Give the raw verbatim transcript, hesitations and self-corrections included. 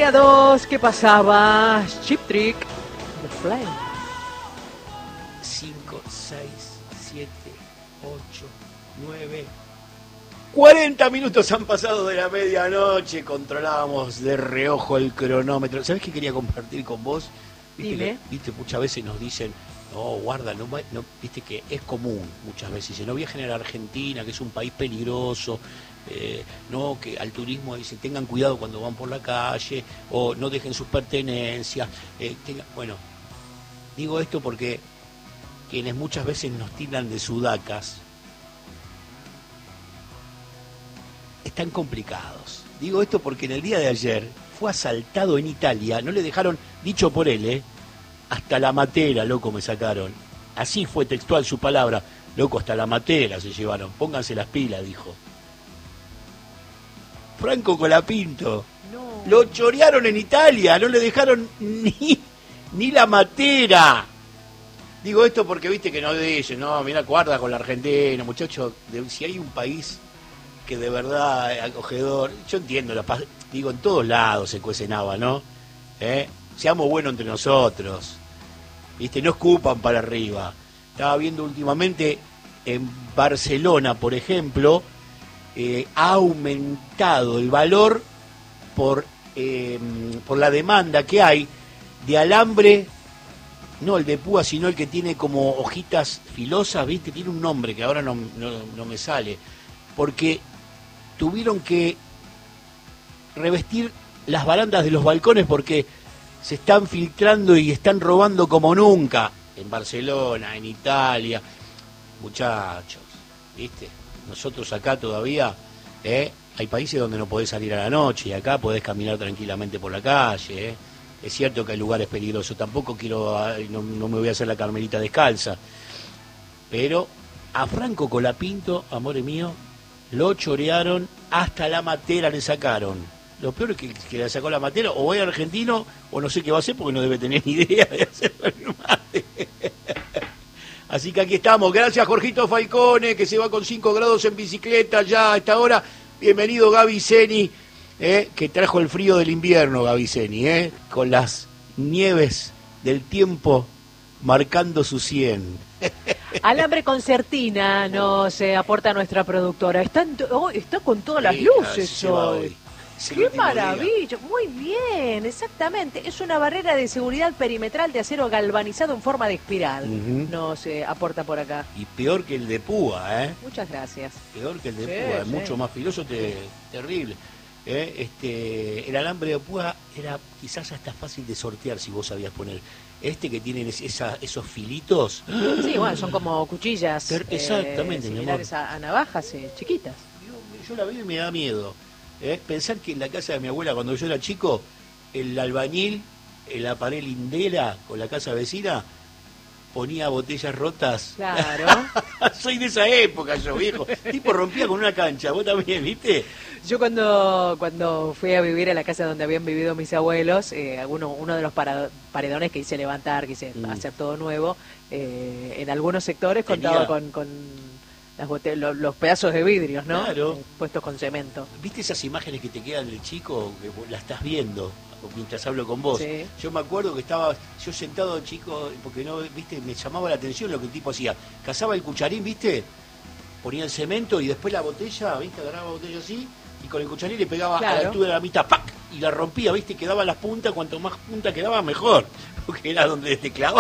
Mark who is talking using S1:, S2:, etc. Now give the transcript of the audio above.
S1: día dos, ¿qué pasaba? Chip Trick, The Flame.
S2: cinco, seis, siete, ocho, nueve... cuarenta minutos han pasado de la medianoche, controlábamos de reojo el cronómetro. ¿Sabés qué quería compartir con vos? Viste,
S1: Dime.
S2: que, viste, muchas veces nos dicen, no, guarda, no, no, viste que es común muchas veces, dicen, no viajen a la Argentina, que es un país peligroso, eh, no, que al turismo dicen, tengan cuidado cuando van por la calle, o no dejen sus pertenencias. Eh, tengan... Bueno, digo esto porque quienes muchas veces nos tildan de sudacas, están complicados. Digo esto porque en el día de ayer fue asaltado en Italia, no le dejaron, dicho por él, ¿eh? Hasta la matera, loco, me sacaron. Así fue textual su palabra, loco, hasta la matera se llevaron, pónganse las pilas, dijo. Franco Colapinto, no. Lo chorearon en Italia, no le dejaron ni, ni la matera. Digo esto porque viste que no dicen, no, mira, guarda con la Argentina, muchachos, si hay un país que de verdad es acogedor, yo entiendo, la paz, digo, en todos lados se cuecen habas, ¿no? ¿Eh? Seamos buenos entre nosotros, ¿viste? No escupan para arriba. Estaba viendo últimamente en Barcelona, por ejemplo, eh, ha aumentado el valor por, eh, por la demanda que hay de alambre, no el de púa, sino el que tiene como hojitas filosas, ¿viste? Tiene un nombre que ahora no, no, no me sale, porque tuvieron que revestir las barandas de los balcones porque se están filtrando y están robando como nunca en Barcelona, en Italia. Muchachos, ¿viste? Nosotros acá todavía, ¿eh? Hay países donde no podés salir a la noche y acá podés caminar tranquilamente por la calle, ¿eh? Es cierto que hay lugares peligrosos, tampoco quiero, no, no me voy a hacer la Carmelita descalza, pero a Franco Colapinto, amore mío, lo chorearon, hasta la matera le sacaron. Lo peor es que, que le sacó la matera, o es argentino, o no sé qué va a hacer, porque no debe tener ni idea de hacerlo el mate. Así que aquí estamos. Gracias, Jorgito Falcone, que se va con cinco grados en bicicleta ya a esta hora. Bienvenido, Gaby Zeni, eh, que trajo el frío del invierno, Gaby Zeni, eh, con las nieves del tiempo marcando su cien.
S1: Alambre concertina nos eh, aporta nuestra productora. Está, en to- oh, está con todas las
S2: Sí,
S1: luces
S2: se va
S1: hoy.
S2: hoy. Es el
S1: ¡Qué
S2: último
S1: maravilla! Muy bien, exactamente. Es una barrera de seguridad perimetral de acero galvanizado en forma de espiral.
S2: Uh-huh.
S1: Nos eh, aporta por acá.
S2: Y peor que el de púa, ¿eh?
S1: Muchas gracias.
S2: Peor que el de
S1: Sí,
S2: púa, es
S1: sí.
S2: mucho más filoso, te, terrible. ¿Eh? Este, el alambre de púa era quizás hasta fácil de sortear si vos sabías poner. Este que tienen es- esa, esos filitos.
S1: Sí, bueno, son como cuchillas.
S2: Ter- exactamente,
S1: eh,
S2: mi amor.
S1: similares a, a navajas eh, chiquitas.
S2: Yo, yo la veo y me da miedo. ¿Eh? Pensar que en la casa de mi abuela, cuando yo era chico, el albañil, en la pared lindera con la casa vecina, ponía botellas rotas.
S1: Claro.
S2: Soy de esa época yo, viejo. Tipo rompía con una cancha, vos también, ¿viste?
S1: Yo cuando cuando fui a vivir a la casa donde habían vivido mis abuelos, eh, alguno, uno de los para- paredones que hice levantar, que hice
S2: Mm.
S1: hacer todo nuevo, eh, en algunos sectores
S2: Tenía-
S1: contaba con, con las bote- lo- los pedazos de vidrios, ¿no?
S2: Claro.
S1: Eh, puestos con cemento.
S2: ¿Viste esas imágenes que te quedan del chico, que vos la estás viendo mientras hablo con vos?
S1: Sí.
S2: Yo me acuerdo que estaba yo sentado, chico, porque no, viste, me llamaba la atención lo que el tipo hacía. Cazaba el cucharín, viste, ponía el cemento y después la botella, viste, agarraba la botella así y con el cucharín le pegaba a la
S1: Claro.
S2: altura de la mitad, ¡pac! Y la rompía, viste, quedaba las puntas, cuanto más punta quedaba mejor, porque era donde te clavaba.